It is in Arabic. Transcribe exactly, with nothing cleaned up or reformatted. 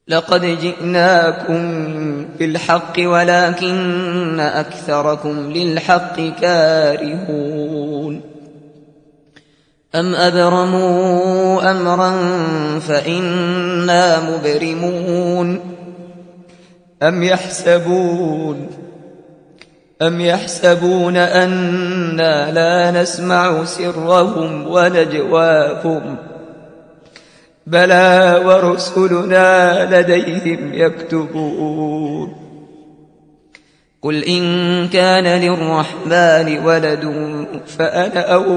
لقد جئناكم بالحق ولكن أكثركم للحق كارهون أم أبرموا أمرا فإنا مبرمون أم يحسبون أم يحسبون أنا لا نسمع سرهم ونجواهم بلى ورسلنا لديهم يكتبون قل إن كان للرحمن ولد فأنا أول